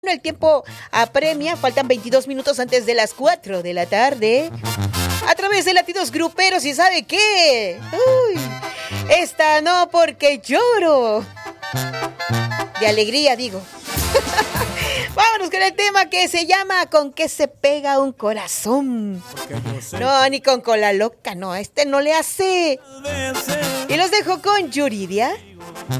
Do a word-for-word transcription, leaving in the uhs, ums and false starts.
El tiempo apremia, faltan veintidós minutos antes de las cuatro de la tarde. A través de Latidos Gruperos, ¿y sabe qué? Uy, esta no, porque lloro. De alegría, digo. Vámonos con el tema que se llama ¿Con qué se pega un corazón? No, ni con cola loca, no, este no le hace. Y los dejo con Yuridia.